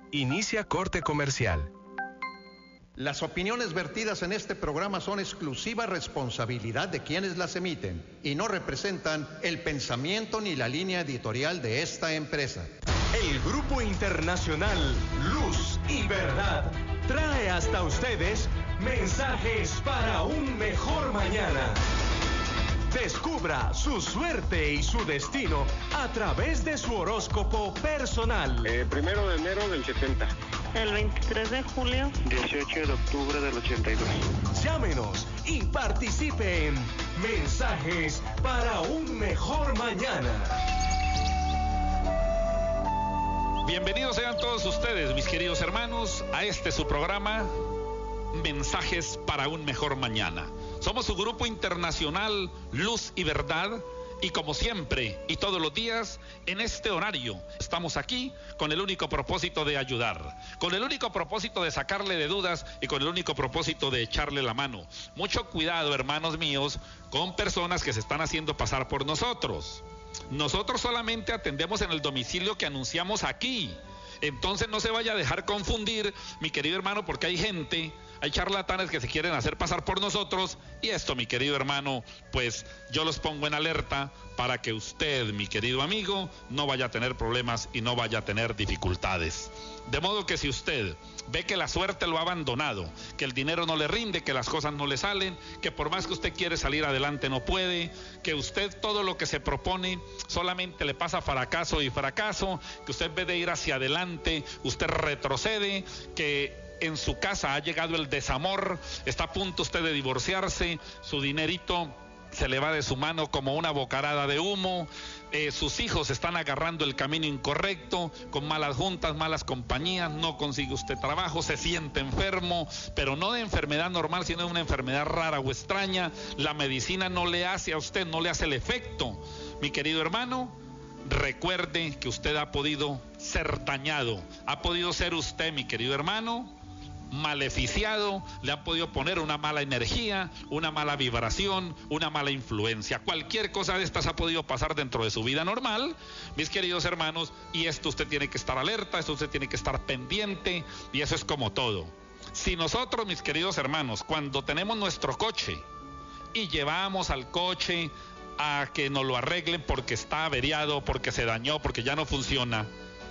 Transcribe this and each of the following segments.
Inicia corte comercial. Las opiniones vertidas en este programa son exclusiva responsabilidad de quienes las emiten y no representan el pensamiento ni la línea editorial de esta empresa. El Grupo Internacional Luz y Verdad trae hasta ustedes mensajes para un mejor mañana. Descubra su suerte y su destino a través de su horóscopo personal. 1 de enero del 70. El 23 de julio. 18 de octubre del 82. Llámenos y participe en Mensajes para un mejor mañana. Bienvenidos sean todos ustedes, mis queridos hermanos, a este su programa, Mensajes para un mejor mañana. Somos su Grupo Internacional Luz y Verdad y como siempre y todos los días en este horario estamos aquí con el único propósito de ayudar, con el único propósito de sacarle de dudas y con el único propósito de echarle la mano. Mucho cuidado, hermanos míos, con personas que se están haciendo pasar por nosotros. Nosotros solamente atendemos en el domicilio que anunciamos aquí. Entonces no se vaya a dejar confundir, mi querido hermano, porque hay charlatanes que se quieren hacer pasar por nosotros y esto, mi querido hermano, pues yo los pongo en alerta para que usted, mi querido amigo, no vaya a tener problemas y no vaya a tener dificultades. De modo que si usted ve que la suerte lo ha abandonado, que el dinero no le rinde, que las cosas no le salen, que por más que usted quiere salir adelante no puede, que usted todo lo que se propone solamente le pasa fracaso y fracaso, que usted en vez de ir hacia adelante, usted retrocede, que en su casa ha llegado el desamor, está a punto usted de divorciarse, su dinerito se le va de su mano como una bocarada de humo, sus hijos están agarrando el camino incorrecto, con malas juntas, malas compañías, no consigue usted trabajo, se siente enfermo, pero no de enfermedad normal, sino de una enfermedad rara o extraña, la medicina no le hace a usted, no le hace el efecto. Mi querido hermano, recuerde que usted ha podido ser dañado, ha podido ser usted, mi querido hermano, maleficiado, le han podido poner una mala energía, una mala vibración, una mala influencia. Cualquier cosa de estas ha podido pasar dentro de su vida normal, mis queridos hermanos, y esto usted tiene que estar alerta, esto usted tiene que estar pendiente, y eso es como todo. Si nosotros, mis queridos hermanos, cuando tenemos nuestro coche y llevamos al coche a que nos lo arreglen porque está averiado, porque se dañó, porque ya no funciona,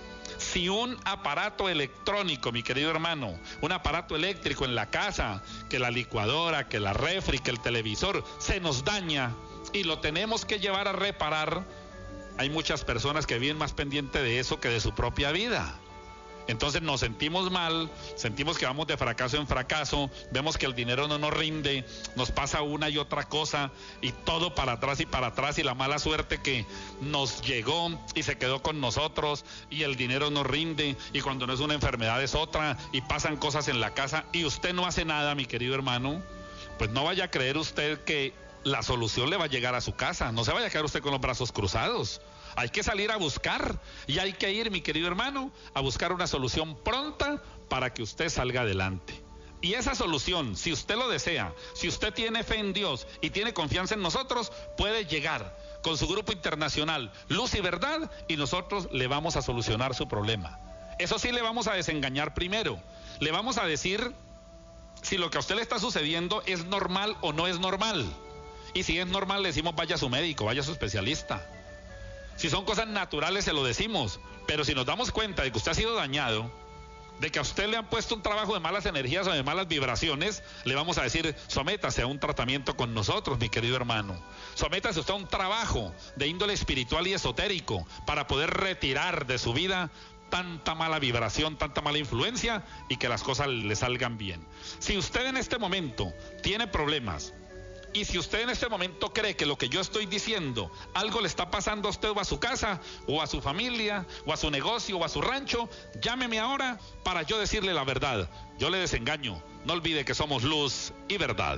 si un aparato electrónico, mi querido hermano, un aparato eléctrico en la casa, que la licuadora, que la refri, que el televisor, se nos daña y lo tenemos que llevar a reparar, hay muchas personas que viven más pendientes de eso que de su propia vida. Entonces nos sentimos mal, sentimos que vamos de fracaso en fracaso, vemos que el dinero no nos rinde, nos pasa una y otra cosa y todo para atrás y la mala suerte que nos llegó y se quedó con nosotros y el dinero no rinde y cuando no es una enfermedad es otra y pasan cosas en la casa y usted no hace nada, mi querido hermano, pues no vaya a creer usted que la solución le va a llegar a su casa, no se vaya a quedar usted con los brazos cruzados. Hay que salir a buscar y hay que ir, mi querido hermano, a buscar una solución pronta para que usted salga adelante. Y esa solución, si usted lo desea, si usted tiene fe en Dios y tiene confianza en nosotros, puede llegar con su Grupo Internacional Luz y Verdad y nosotros le vamos a solucionar su problema. Eso sí, le vamos a desengañar primero. Le vamos a decir si lo que a usted le está sucediendo es normal o no es normal. Y si es normal, le decimos vaya a su médico, vaya a su especialista. Si son cosas naturales, se lo decimos. Pero si nos damos cuenta de que usted ha sido dañado, de que a usted le han puesto un trabajo de malas energías o de malas vibraciones, le vamos a decir, sométase a un tratamiento con nosotros, mi querido hermano. Sométase usted a un trabajo de índole espiritual y esotérico para poder retirar de su vida tanta mala vibración, tanta mala influencia y que las cosas le salgan bien. Si usted en este momento tiene problemas, y si usted en este momento cree que lo que yo estoy diciendo, algo le está pasando a usted o a su casa, o a su familia, o a su negocio, o a su rancho, llámeme ahora para yo decirle la verdad. Yo le desengaño. No olvide que somos Luz y Verdad.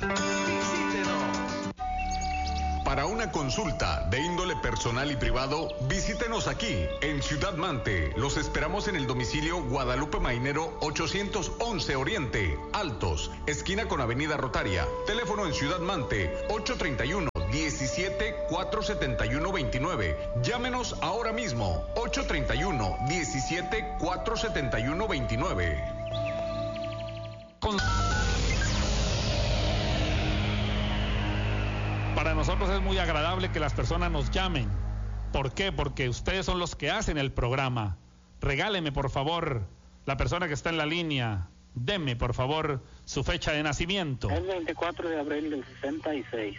Para una consulta de índole personal y privado, visítenos aquí, en Ciudad Mante. Los esperamos en el domicilio Guadalupe Mainero 811 Oriente, Altos, esquina con Avenida Rotaria. Teléfono en Ciudad Mante, 831 831-17-471-29. Llámenos ahora mismo, 831-17-471-29. Para nosotros es muy agradable que las personas nos llamen. ¿Por qué? Porque ustedes son los que hacen el programa. Regáleme, por favor, la persona que está en la línea. Deme, por favor, su fecha de nacimiento. El 24 de abril del 66.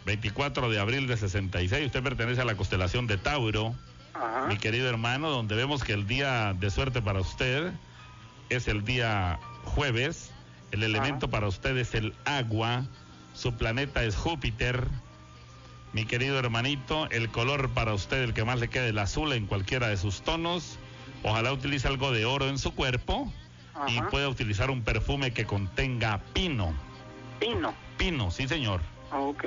24 de abril de 66. Usted pertenece a la constelación de Tauro. Ajá. Mi querido hermano, donde vemos que el día de suerte para usted es el día jueves. El elemento para usted es el agua. Su planeta es Júpiter. Mi querido hermanito, el color para usted, el que más le quede, el azul en cualquiera de sus tonos. Ojalá utilice algo de oro en su cuerpo. Ajá. Y pueda utilizar un perfume que contenga pino. Pino. Pino, sí señor. Ok.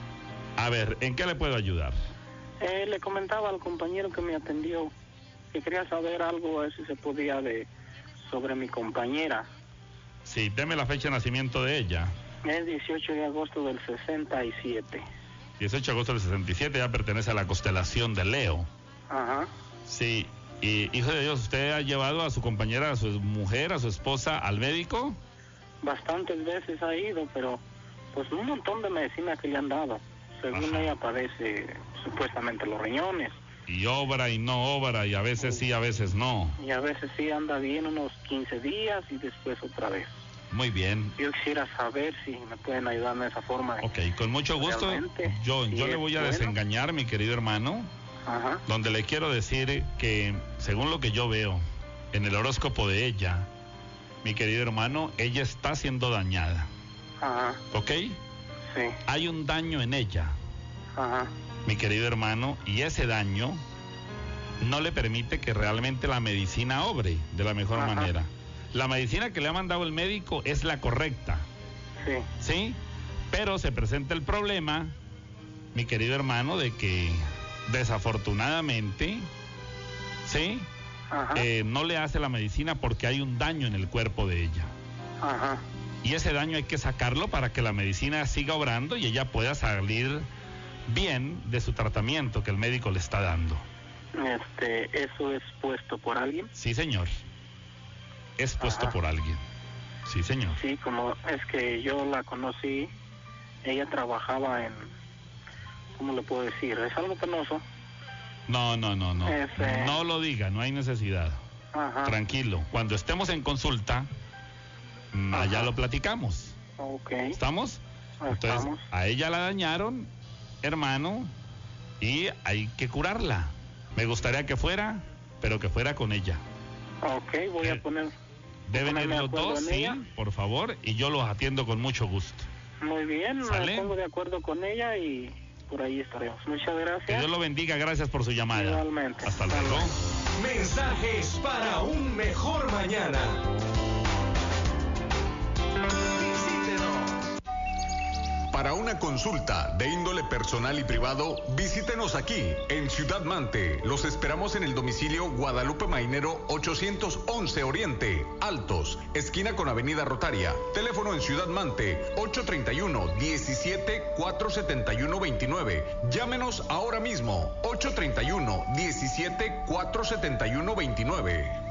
A ver, ¿en qué le puedo ayudar? Le comentaba al compañero que me atendió que quería saber algo, a ver si se podía sobre mi compañera. Sí, deme la fecha de nacimiento de ella. Es 18 de agosto del 67. 18 de agosto del 67, ya pertenece a la constelación de Leo. Ajá. Sí, y hijo de Dios, ¿usted ha llevado a su compañera, a su mujer, a su esposa al médico? Bastantes veces ha ido, pero pues un montón de medicinas que le han dado. Según Ajá. ella padece supuestamente los riñones. Y obra y no obra, y a veces sí, a veces no. Y a veces sí anda bien unos 15 días y después otra vez. Muy bien. Yo quisiera saber si me pueden ayudar de esa forma. Ok, con mucho gusto. Realmente, Yo sí le voy a es bueno. desengañar, mi querido hermano, Ajá. donde le quiero decir que, según lo que yo veo en el horóscopo de ella, mi querido hermano, ella está siendo dañada. Ajá. ¿Ok? Sí. Hay un daño en ella, Ajá. mi querido hermano, y ese daño no le permite que realmente la medicina obre de la mejor Ajá. manera. La medicina que le ha mandado el médico es la correcta, Sí. ¿sí? Pero se presenta el problema, mi querido hermano, de que desafortunadamente, ¿sí? Ajá. No le hace la medicina porque hay un daño en el cuerpo de ella. Ajá. Y ese daño hay que sacarlo para que la medicina siga obrando y ella pueda salir bien de su tratamiento que el médico le está dando. ¿Eso es puesto por alguien? Sí, señor. Es puesto Ajá. por alguien. Sí, señor. Sí, como es que yo la conocí, ella trabajaba en, ¿cómo le puedo decir? Es algo penoso. No. Ese- No lo diga, no hay necesidad. Ajá. Tranquilo. Cuando estemos en consulta, allá Ajá. lo platicamos. Ok. ¿Estamos? Entonces, Estamos. a ella la dañaron, hermano, y hay que curarla. Me gustaría que fuera, pero que fuera con ella. Ok, voy a poner. Deben ir ponerme de los acuerdo dos, en sí, ella. por favor, y yo los atiendo con mucho gusto. Muy bien, ¿Sale? me pongo de acuerdo con ella y por ahí estaremos. Muchas Que gracias. Dios lo bendiga, gracias por su llamada. Igualmente. Hasta Hasta luego. luego. Mensajes para un mejor mañana. Para una consulta de índole personal y privado, visítenos aquí, en Ciudad Mante. Los esperamos en el domicilio Guadalupe Mainero 811 Oriente, Altos, esquina con Avenida Rotaria. Teléfono en Ciudad Mante, 831-17-471-29. Llámenos ahora mismo, 831-17-471-29.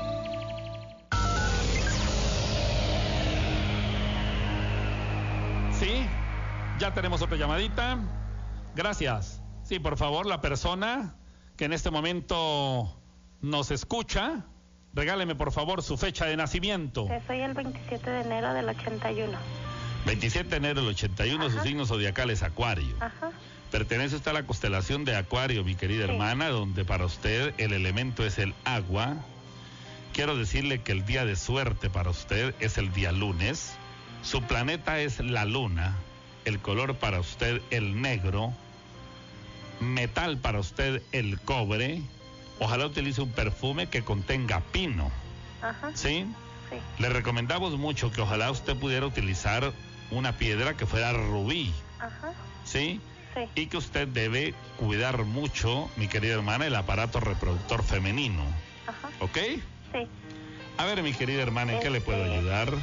Sí, ya tenemos otra llamadita. Gracias. Sí, por favor, la persona que en este momento nos escucha, regáleme por favor su fecha de nacimiento. Soy el 27 de enero del 81. 27 de enero del 81, su Ajá. signo zodiacal es Acuario. Ajá. Pertenece usted a la constelación de Acuario, mi querida Sí. hermana, donde para usted el elemento es el agua. Quiero decirle que el día de suerte para usted es el día lunes. Su planeta es la luna. El color para usted el negro. Metal para usted el cobre. Ojalá utilice un perfume que contenga pino. Ajá. ¿Sí? Sí. Le recomendamos mucho que ojalá usted pudiera utilizar una piedra que fuera rubí. Ajá. ¿Sí? Sí. Y que usted debe cuidar mucho, mi querida hermana, el aparato reproductor femenino. Ajá. ¿Ok? Sí. A ver, mi querida hermana, ¿en qué le puedo ayudar?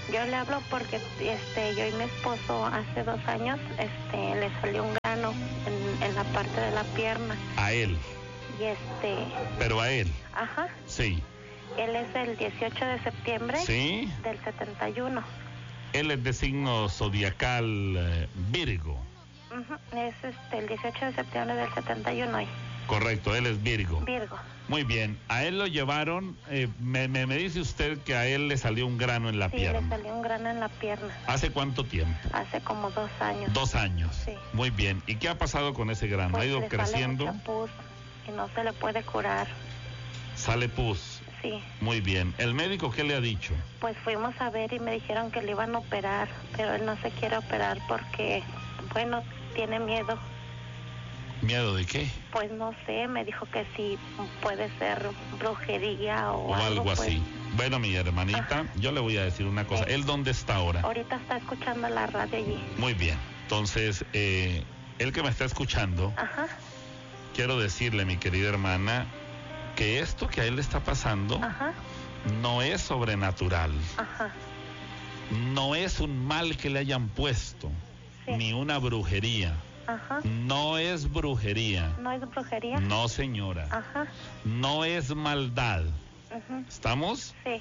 Yo le hablo porque yo y mi esposo hace 2 años le salió un grano en la parte de la pierna. A él. Y Pero a él. Ajá. Sí. Él es el 18 de septiembre. Sí. Del 71. Él es de signo zodiacal Virgo. Es el 18 de septiembre del 71 hoy. Correcto, él es Virgo. Virgo. Muy bien, a él lo llevaron, me dice usted que a él le salió un grano en la pierna. Sí, le salió un grano en la pierna. ¿Hace cuánto tiempo? Hace como 2 años. 2 años. Sí. Muy bien, ¿y qué ha pasado con ese grano? Pues ¿Ha ido le creciendo? Sale mucha pus y no se le puede curar. ¿Sale pus? Sí. Muy bien, ¿el médico qué le ha dicho? Pues fuimos a ver y me dijeron que le iban a operar, pero él no se quiere operar porque, bueno, tiene miedo. ¿Miedo de qué? Pues no sé, me dijo que sí puede ser brujería o algo así. Pues. Bueno, mi hermanita, Ajá. yo le voy a decir una cosa. ¿Él dónde está ahora? Ahorita está escuchando la radio allí. Muy bien, entonces, él que me está escuchando, Ajá. quiero decirle, mi querida hermana, que esto que a él le está pasando Ajá. no es sobrenatural. Ajá. No es un mal que le hayan puesto, Sí. ni una brujería. Ajá. No es brujería. ¿No es brujería? No, señora. Ajá. No es maldad. Ujú. ¿Estamos? Sí.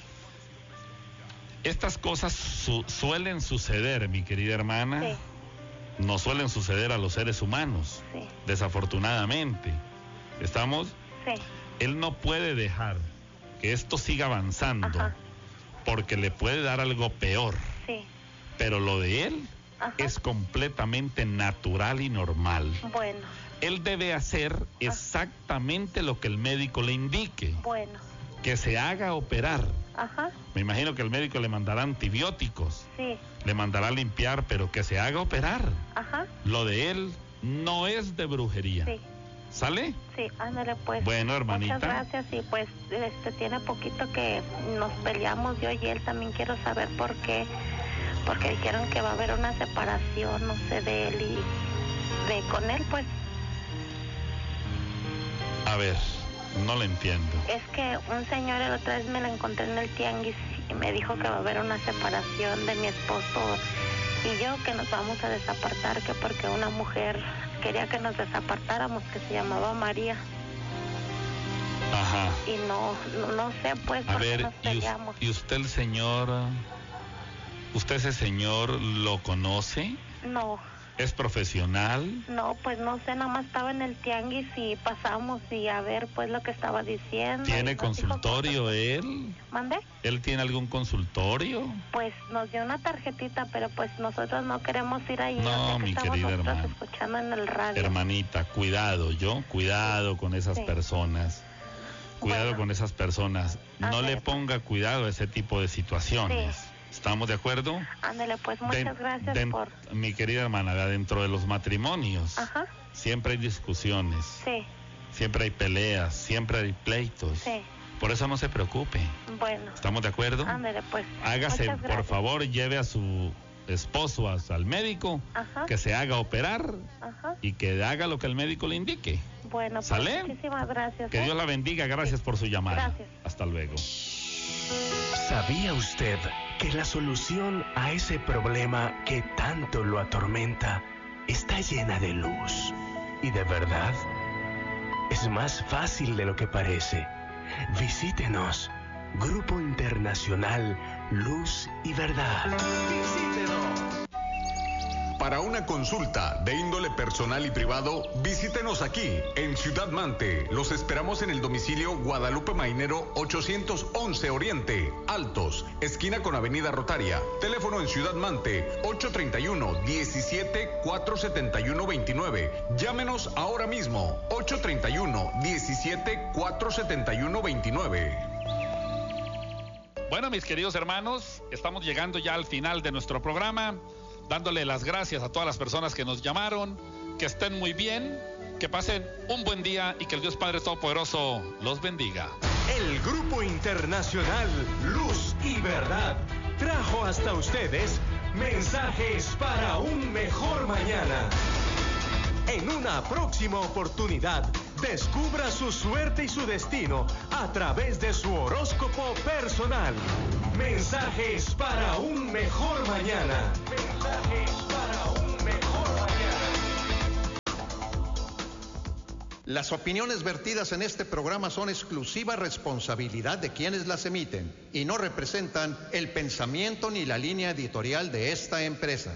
Estas cosas suelen suceder, mi querida hermana. Sí. No suelen suceder a los seres humanos, Sí. desafortunadamente. ¿Estamos? Sí. Él no puede dejar que esto siga avanzando, Ajá. porque le puede dar algo peor. Sí. Pero lo de él Ajá. es completamente natural y normal. Bueno. Él debe hacer exactamente lo que el médico le indique, Bueno. que se haga operar. Ajá. Me imagino que el médico le mandará antibióticos, Sí. le mandará a limpiar, pero que se haga operar. Ajá. Lo de él no es de brujería. Sí. ¿Sale? Sí, ándale pues. Bueno, hermanita. Muchas gracias y pues tiene poquito que nos peleamos yo y él. También quiero saber por qué. Porque dijeron que va a haber una separación, no sé, de él y con él, pues. A ver, no le entiendo. Es que un señor la otra vez me lo encontré en el tianguis y me dijo que va a haber una separación de mi esposo y yo, que nos vamos a desapartar, que porque una mujer quería que nos desapartáramos, que se llamaba María. Ajá. Y no sé, pues, A por qué ver, nos peleamos. ¿y usted el señor, usted ese señor lo conoce? No, ¿Es profesional? no, pues no sé, nada más estaba en el tianguis y pasamos y a ver, pues, lo que estaba diciendo. ¿Tiene Y nos dijo consultorio cosas. él? ¿Mande? ¿Él tiene algún consultorio? Pues nos dio una tarjetita, pero pues nosotros no queremos ir ahí. No, sé que mi estamos querida nosotros hermana. escuchando en el radio. Hermanita, cuidado con esas Sí. personas. Cuidado Bueno. con esas personas. No Ándale, le ponga cuidado a ese tipo de situaciones. Sí. ¿Estamos de acuerdo? Ándale, pues muchas gracias por... Mi querida hermana, dentro de los matrimonios Ajá, siempre hay discusiones, sí, siempre hay peleas, siempre hay pleitos. sí, Por eso no se preocupe. bueno. ¿Estamos de acuerdo? Ándale, pues. Hágase, Muchas por gracias. favor, lleve a su esposo al médico, Ajá, que se haga operar ajá, y que haga lo que el médico le indique. bueno, pues ¿Sale? muchísimas gracias. Que Dios la bendiga, gracias por su llamada. Gracias. Hasta luego. ¿Sabía usted que la solución a ese problema que tanto lo atormenta está llena de luz y de verdad? Es más fácil de lo que parece. Visítenos. Grupo Internacional Luz y Verdad. Visítenos. Para una consulta de índole personal y privado, visítenos aquí, en Ciudad Mante. Los esperamos en el domicilio Guadalupe Mainero 811 Oriente, Altos, esquina con Avenida Rotaria. Teléfono en Ciudad Mante, 831-17-471-29. Llámenos ahora mismo, 831-17-471-29. Bueno, mis queridos hermanos, estamos llegando ya al final de nuestro programa, dándole las gracias a todas las personas que nos llamaron, que estén muy bien, que pasen un buen día y que el Dios Padre Todopoderoso los bendiga. El Grupo Internacional Luz y Verdad trajo hasta ustedes mensajes para un mejor mañana. En una próxima oportunidad Descubra su suerte y su destino a través de su horóscopo personal. Mensajes para un mejor mañana. Mensajes para un mejor mañana. Las opiniones vertidas en este programa son exclusiva responsabilidad de quienes las emiten y no representan el pensamiento ni la línea editorial de esta empresa.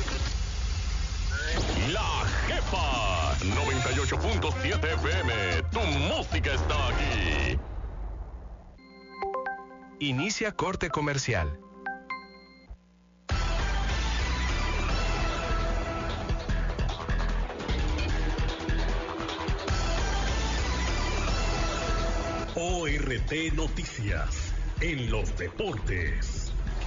La Jefa 98.7 FM, tu música está aquí. Inicia corte comercial. ORT Noticias en los deportes.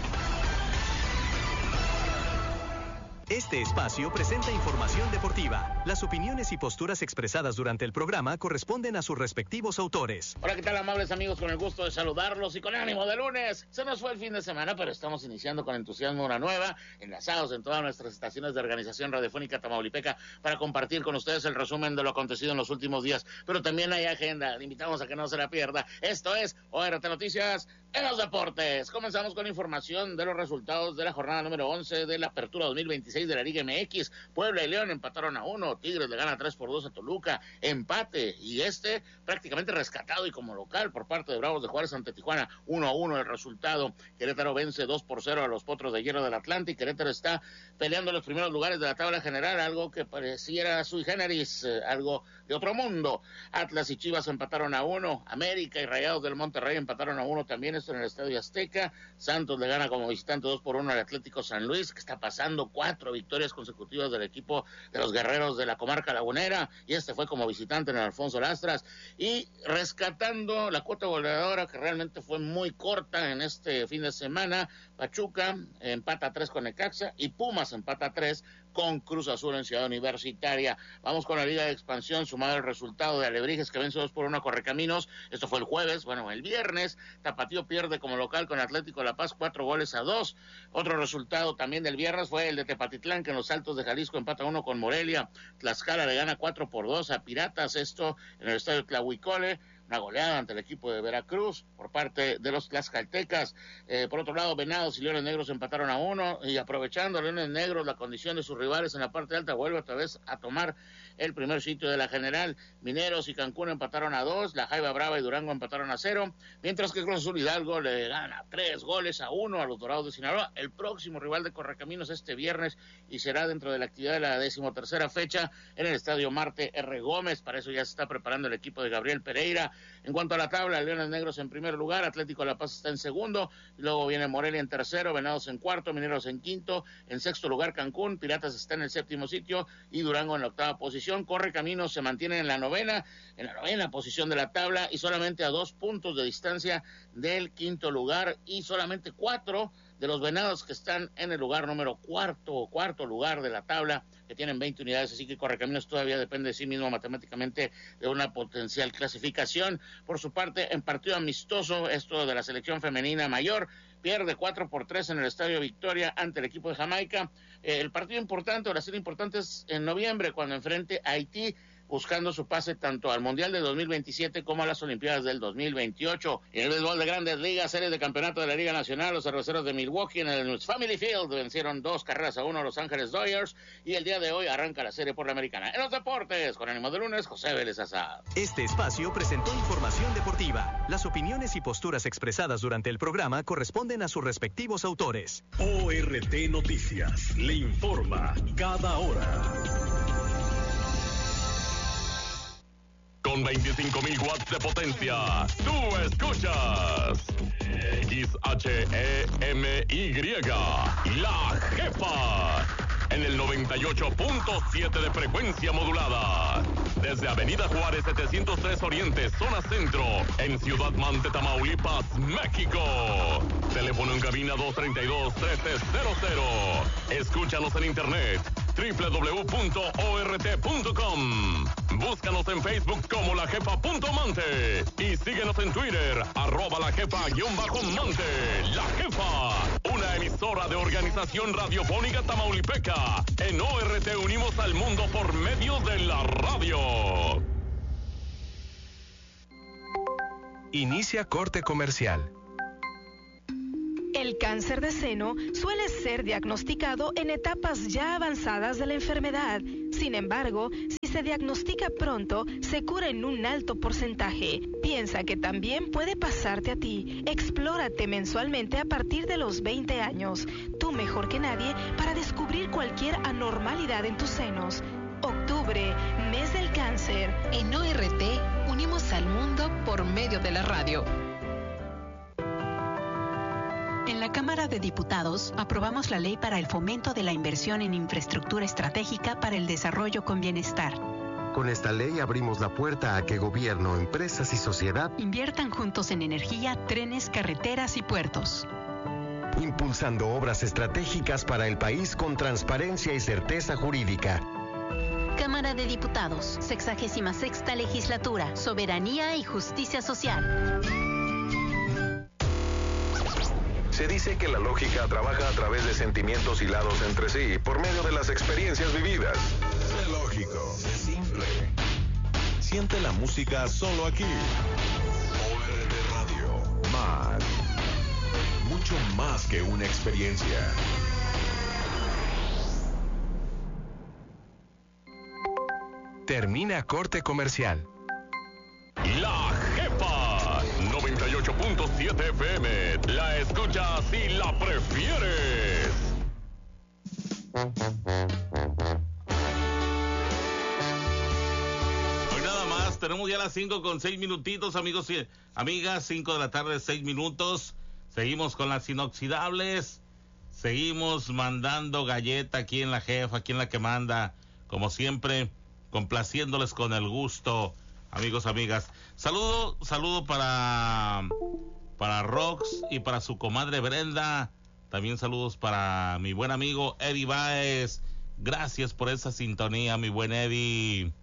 Este espacio presenta información deportiva. Las opiniones y posturas expresadas durante el programa corresponden a sus respectivos autores. Hola, ¿qué tal, amables amigos? Con el gusto de saludarlos y con ánimo de lunes. Se nos fue el fin de semana, pero estamos iniciando con entusiasmo una nueva, enlazados en todas nuestras estaciones de organización radiofónica tamaulipeca para compartir con ustedes el resumen de lo acontecido en los últimos días. Pero también hay agenda, le invitamos a que no se la pierda. Esto es ORT Noticias en los deportes. Comenzamos con información de los resultados de la jornada número 11 de la Apertura 2026 de la Liga MX. Puebla y León empataron a 1, Tigres le gana 3-2 a Toluca, empate, y prácticamente rescatado y como local por parte de Bravos de Juárez ante Tijuana, 1-1 el resultado. Querétaro vence 2-0 a los Potros de Hierro del Atlante y Querétaro está peleando los primeros lugares de la tabla general, algo que pareciera sui generis, algo de otro mundo. Atlas y Chivas empataron a 1, América y Rayados del Monterrey empataron a 1 también, esto en el Estadio Azteca. Santos le gana como visitante 2-1 al Atlético San Luis, que está pasando 4 victorias consecutivas del equipo de los Guerreros de la Comarca Lagunera, y este fue como visitante en el Alfonso Lastras, y rescatando la cuota goleadora que realmente fue muy corta en este fin de semana. Pachuca empata 3 con Necaxa y Pumas empata 3 con Cruz Azul en Ciudad Universitaria. Vamos con la Liga de Expansión, sumado el resultado de Alebrijes que vence 2-1 a Correcaminos. Esto fue el jueves. Bueno, el viernes Tapatío pierde como local con Atlético de La Paz 4-2. Otro resultado también del viernes fue el de Tepatitlán, que en los Altos de Jalisco empata 1 con Morelia. Tlaxcala le gana 4-2 a Piratas, esto en el Estadio Tlahuicole. Una goleada ante el equipo de Veracruz por parte de los tlaxcaltecas. Por otro lado, Venados y Leones Negros empataron a 1, y aprovechando Leones Negros la condición de sus rivales en la parte alta, vuelve otra vez a tomar el primer sitio de la general. Mineros y Cancún empataron a 2, La Jaiba Brava y Durango empataron a 0, mientras que Cruz Azul Hidalgo le gana 3-1 a los Dorados de Sinaloa, el próximo rival de Correcaminos este viernes, y será dentro de la actividad de la 13ª fecha en el Estadio Marte R. Gómez. Para eso ya se está preparando el equipo de Gabriel Pereira. En cuanto a la tabla, Leones Negros en primer lugar, Atlético de La Paz está en segundo, y luego viene Morelia en tercero, Venados en cuarto, Mineros en quinto, en sexto lugar Cancún, Piratas está en el séptimo sitio y Durango en la octava posición. Correcaminos se mantiene en la novena posición de la tabla y solamente a 2 puntos de distancia del quinto lugar, y solamente 4 de los Venados que están en el lugar número cuarto lugar de la tabla, que tienen 20 unidades, así que Correcaminos todavía depende de sí mismo matemáticamente de una potencial clasificación. Por su parte, en partido amistoso, esto de la selección femenina mayor, pierde 4-3 en el Estadio Victoria ante el equipo de Jamaica. El partido importante, o la serie importante, es en noviembre, cuando enfrente a Haití, buscando su pase tanto al Mundial de 2027 como a las Olimpiadas del 2028. En el béisbol de Grandes Ligas, series de campeonato de la Liga Nacional, los Cerveceros de Milwaukee en el Family Field vencieron 2-1 a Los Ángeles Dodgers, y el día de hoy arranca la serie por la Americana. En los deportes, con ánimo de lunes, José Vélez Azad. Este espacio presentó información deportiva. Las opiniones y posturas expresadas durante el programa corresponden a sus respectivos autores. ORT Noticias le informa cada hora. Con 25,000 watts de potencia, tú escuchas XHEMY, La Jefa, en el 98.7 de frecuencia modulada. Desde Avenida Juárez 703 Oriente, zona centro, en Ciudad Mante, Tamaulipas, México. Teléfono en cabina 232-1300. Escúchanos en internet www.ort.com. Búscanos en Facebook como lajefa.mante y síguenos en Twitter, @lajefa_mante. La Jefa, una emisora de Organización Radiofónica Tamaulipeca. En ORT unimos al mundo por medio de la radio. Inicia corte comercial. El cáncer de seno suele ser diagnosticado en etapas ya avanzadas de la enfermedad. Sin embargo, si se diagnostica pronto, se cura en un alto porcentaje. Piensa que también puede pasarte a ti. Explórate mensualmente a partir de los 20 años. Tú mejor que nadie para descubrir cualquier anormalidad en tus senos. Octubre, mes del cáncer. En ORT, unimos al mundo por medio de la radio. En la Cámara de Diputados aprobamos la ley para el fomento de la inversión en infraestructura estratégica para el desarrollo con bienestar. Con esta ley abrimos la puerta a que gobierno, empresas y sociedad inviertan juntos en energía, trenes, carreteras y puertos. Impulsando obras estratégicas para el país con transparencia y certeza jurídica. Cámara de Diputados, 66ª Legislatura, Soberanía y Justicia Social. Se dice que la lógica trabaja a través de sentimientos hilados entre sí, por medio de las experiencias vividas. Sé lógico, sé simple. Siente la música solo aquí. ORT Radio. Más. Mucho más que una experiencia. Termina corte comercial. La Jefa 98.7 FM. La escuchas y la prefieres. Hoy nada más, tenemos ya las 5:06 amigos y amigas, 5 de la tarde, 6 minutos. Seguimos con las inoxidables. Seguimos mandando galleta aquí en La Jefa, aquí en La que manda, como siempre, complaciéndoles con el gusto, amigos, amigas. Saludo para Rox y para su comadre Brenda. También saludos para mi buen amigo Eddie Baez. Gracias por esa sintonía, mi buen Eddie.